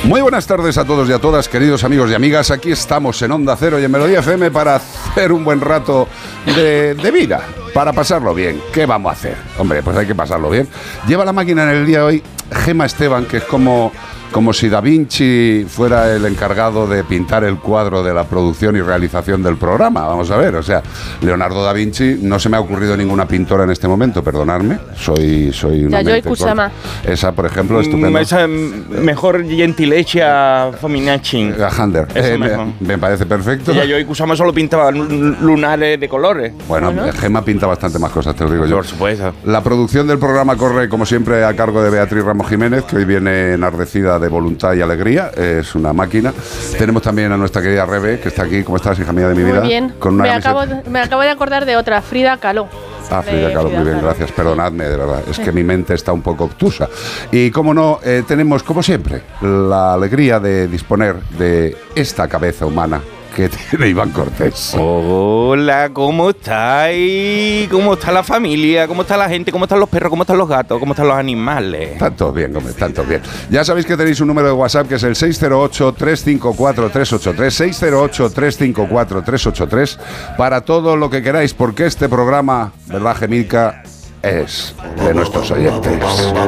Muy buenas tardes a todos y a todas, queridos amigos y amigas. Aquí estamos en Onda Cero y en Melodía FM para hacer un buen rato de vida, para pasarlo bien. ¿Qué vamos a hacer? Hombre, pues hay que pasarlo bien. Lleva la máquina en el día de hoy Gema Esteban, que es como si Da Vinci fuera el encargado de pintar el cuadro de la producción y realización del programa. Vamos a ver, o sea, Leonardo da Vinci, no se me ha ocurrido ninguna pintora en este momento, perdonadme, soy una Yayoi Kusama. Esa, por ejemplo, estupenda. Esa mejor gentilecia Fominacci. Hander. Me parece perfecto. Yayoi Kusama solo pintaba lunares de colores. Bueno, Gema pinta bastante más cosas, te lo digo yo. Por supuesto. La producción del programa corre, como siempre, a cargo de Beatriz Ramos Jiménez, que hoy viene enardecida de voluntad y alegría, es una máquina. Tenemos también a nuestra querida Rebe, que está aquí. ¿Cómo estás, hija mía de mi vida? Muy bien. Me acabo de acordar de otra, Frida Kahlo. Frida Kahlo, muy bien, gracias. Perdonadme, de verdad, es que mi mente está un poco obtusa. Y como no, tenemos, como siempre, la alegría de disponer de esta cabeza humana que tiene Iván Cortés. Hola, ¿cómo estáis? ¿Cómo está la familia? ¿Cómo está la gente? ¿Cómo están los perros? ¿Cómo están los gatos? ¿Cómo están los animales? Están todos bien, hombre, están todos bien. Ya sabéis que tenéis un número de WhatsApp que es el 608-354-383, 608-354-383, para todo lo que queráis, porque este programa, ¿verdad, Gemilka? Es de nuestros oyentes.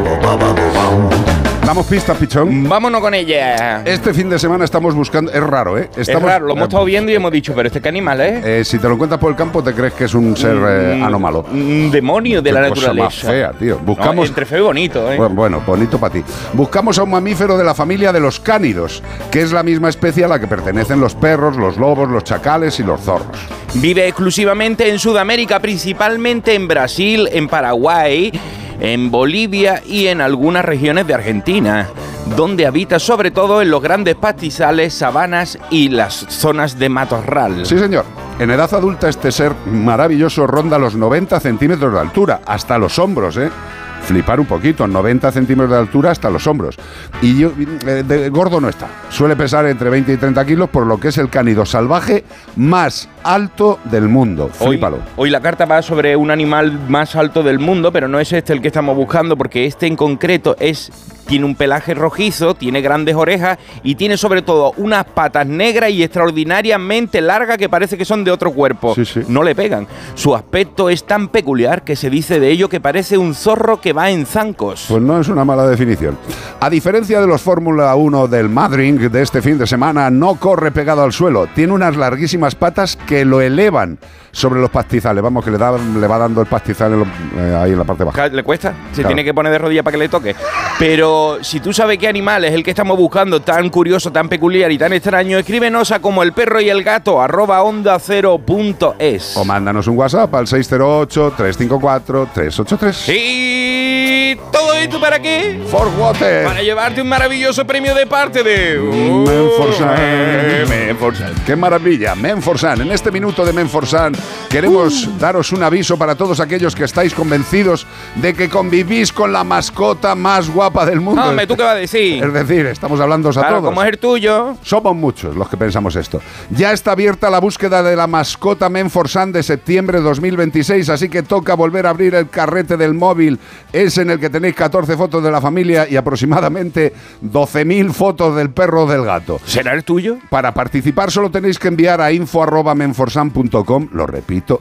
¿Damos pistas, pichón? Vámonos con ella. Este fin de semana estamos buscando... Es raro, ¿eh? Es raro, lo hemos estado viendo y hemos dicho, pero ¿qué animal es? Si te lo encuentras por el campo, te crees que es un ser anómalo. Un demonio de la naturaleza. Cosa más fea, tío. Buscamos... entre feo y bonito, ¿eh? Bueno, bonito para ti. Buscamos a un mamífero de la familia de los cánidos, que es la misma especie a la que pertenecen los perros, los lobos, los chacales y los zorros. Vive exclusivamente en Sudamérica, principalmente en Brasil, en Paraguay, en Bolivia y en algunas regiones de Argentina, donde habita sobre todo en los grandes pastizales, sabanas y las zonas de matorral. Sí, señor. En edad adulta este ser maravilloso ronda los 90 centímetros de altura, hasta los hombros, ¿eh? Flipar un poquito, 90 centímetros de altura hasta los hombros. Y yo, gordo no está. Suele pesar entre 20 y 30 kilos, por lo que es el cánido salvaje más alto del mundo. Flípalo. Hoy la carta va sobre un animal más alto del mundo, pero no es este el que estamos buscando, porque este en concreto tiene un pelaje rojizo, tiene grandes orejas y tiene sobre todo unas patas negras y extraordinariamente largas que parece que son de otro cuerpo. Sí, sí. No le pegan. Su aspecto es tan peculiar que se dice de ello que parece un zorro que va en zancos. Pues no es una mala definición. A diferencia de los Fórmula 1 del Madrid de este fin de semana, no corre pegado al suelo. Tiene unas larguísimas patas que lo elevan sobre los pastizales. Vamos, que le va dando el pastizal ahí en la parte baja. ¿Le cuesta? Se Claro. tiene que poner de rodillas para que le toque. Pero si tú sabes qué animal es el que estamos buscando, tan curioso, tan peculiar y tan extraño, escríbenos a como el perro y el gato @ondacero.es. O mándanos un WhatsApp al 608-354-383. ¿Y todo esto para qué? For Water. Para llevarte un maravilloso premio de parte de Menforsan. Menforsan. ¡Qué maravilla! Menforsan. En este minuto de Menforsan queremos daros un aviso para todos aquellos que estáis convencidos de que convivís con la mascota más guapa del mundo. Hombre, ¿tú qué vas a decir? Es decir, estamos hablando a Claro, todos. como es el tuyo. Somos muchos los que pensamos esto. Ya está abierta la búsqueda de la mascota Menforsan de septiembre de 2026, así que toca volver a abrir el carrete del móvil, ese en el que tenéis 14 fotos de la familia y aproximadamente 12.000 fotos del perro o del gato. ¿Será el tuyo? Para participar solo tenéis que enviar a info@menforsan.com, lo repito,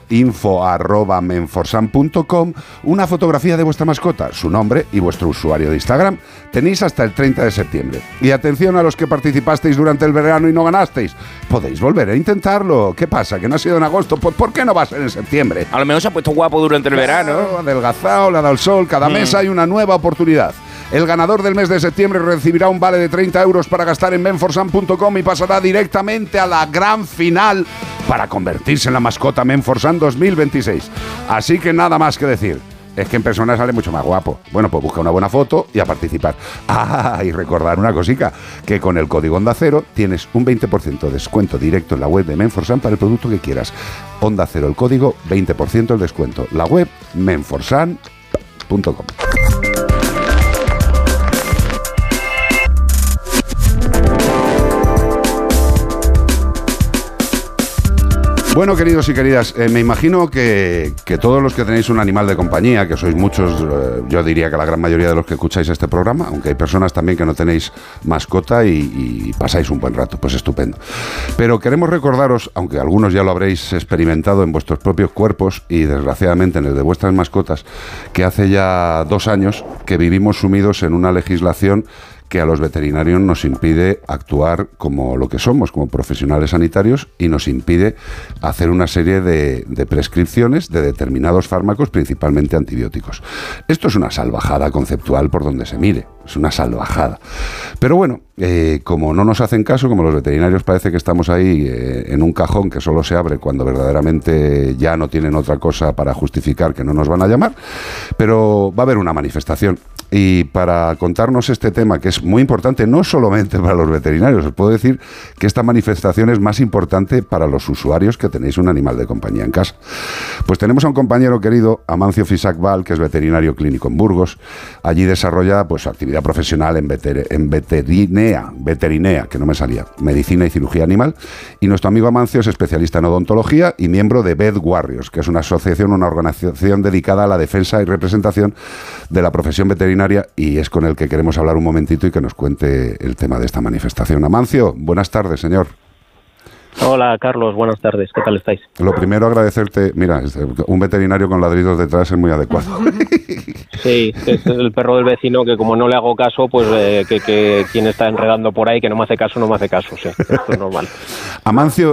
info@menforsan.com, una fotografía de vuestra mascota, su nombre y vuestro usuario de Instagram. Tenéis hasta el 30 de septiembre. Y atención a los que participasteis durante el verano y no ganasteis. Podéis volver a intentarlo. ¿Qué pasa? ¿Que no ha sido en agosto? Pues ¿por qué no va a ser en septiembre? A lo mejor se ha puesto guapo durante el verano. Ha adelgazado, le ha dado el sol. Cada mes hay una nueva oportunidad. El ganador del mes de septiembre recibirá un vale de 30 euros para gastar en menforsan.com y pasará directamente a la gran final para convertirse en la mascota Menforsan 2026. Así que nada más que decir. Es que en persona sale mucho más guapo. Bueno, pues busca una buena foto y a participar. Ah, y recordar una cosica, que con el código Onda Cero tienes un 20% de descuento directo en la web de Menforsan para el producto que quieras. Onda Cero, el código, 20% el descuento. La web, menforsan.com. Bueno, queridos y queridas, me imagino que todos los que tenéis un animal de compañía, que sois muchos, yo diría que la gran mayoría de los que escucháis este programa, aunque hay personas también que no tenéis mascota y pasáis un buen rato, pues estupendo. Pero queremos recordaros, aunque algunos ya lo habréis experimentado en vuestros propios cuerpos y desgraciadamente en el de vuestras mascotas, que hace ya 2 años que vivimos sumidos en una legislación que a los veterinarios nos impide actuar como lo que somos, como profesionales sanitarios, y nos impide hacer una serie de prescripciones de determinados fármacos, principalmente antibióticos. Esto es una salvajada conceptual por donde se mire, es una salvajada. Pero bueno, como no nos hacen caso, como los veterinarios parece que estamos ahí en un cajón que solo se abre cuando verdaderamente ya no tienen otra cosa para justificar que no nos van a llamar, pero va a haber una manifestación. Y para contarnos este tema, que es muy importante no solamente para los veterinarios, os puedo decir que esta manifestación es más importante para los usuarios que tenéis un animal de compañía en casa. Pues tenemos a un compañero querido, Amancio Fisac-Val, que es veterinario clínico en Burgos. Allí desarrolla pues su actividad profesional en veterinea, que no me salía, medicina y cirugía animal. Y nuestro amigo Amancio es especialista en odontología y miembro de Vet Warriors, que es una asociación, una organización dedicada a la defensa y representación de la profesión veterinaria, y es con el que queremos hablar un momentito y que nos cuente el tema de esta manifestación. Amancio, buenas tardes, señor. Hola, Carlos, buenas tardes, ¿qué tal estáis? Lo primero, agradecerte, mira, un veterinario con ladridos detrás es muy adecuado. Sí, es el perro del vecino que como no le hago caso, pues que quien está enredando por ahí, que no me hace caso, sí, esto es normal. Amancio,